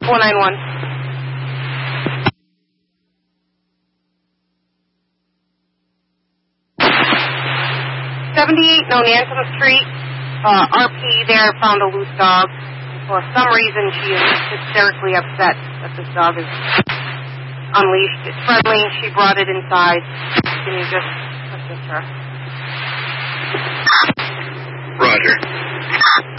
491. 78 Nonantum Street. RP there found a loose dog. For some reason, she is hysterically upset that this dog is unleashed. It's friendly. She brought it inside. Can you just assist her? Roger.